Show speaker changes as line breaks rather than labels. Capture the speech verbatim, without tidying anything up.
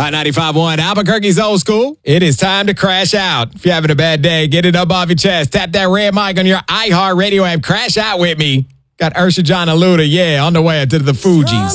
Hot ninety-five point one, Albuquerque's old school. It is time to crash out. If you're having a bad day, get it up off your chest. Tap that red mic on your iHeart Radio app. Crash out with me. Got Ursha John Aluda, yeah, on the way to the Fugees.